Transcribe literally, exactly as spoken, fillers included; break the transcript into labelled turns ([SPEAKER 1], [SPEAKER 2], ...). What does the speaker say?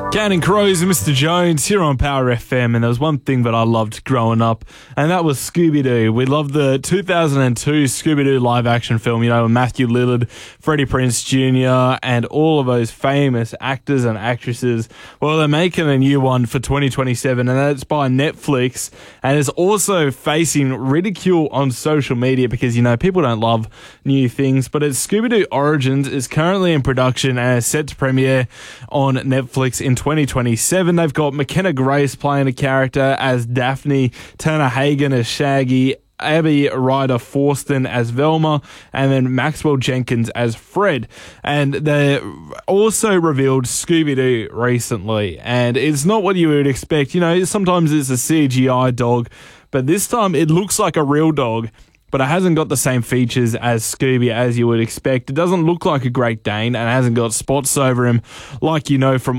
[SPEAKER 1] Counting Crows and Mister Jones here on Power F M, and there was one thing that I loved growing up, and that was Scooby-Doo. We loved the two thousand two Scooby-Doo live-action film, you know, with Matthew Lillard, Freddie Prinze Junior, and all of those famous actors and actresses. Well, they're making a new one for twenty twenty-seven, and that's by Netflix, and it's also facing ridicule on social media because, you know, people don't love new things, but it's Scooby-Doo Origins is currently in production and is set to premiere on Netflix in twenty twenty-seven. They've got McKenna Grace playing a character as Daphne, Turner Hagen as Shaggy, Abby Ryder Forston as Velma, and then Maxwell Jenkins as Fred. And they also revealed Scooby-Doo recently, and it's not what you would expect. You know, sometimes it's a C G I dog, but this time it looks like a real dog, but it hasn't got the same features as Scooby as you would expect. It doesn't look like a Great Dane, and it hasn't got spots over him like you know from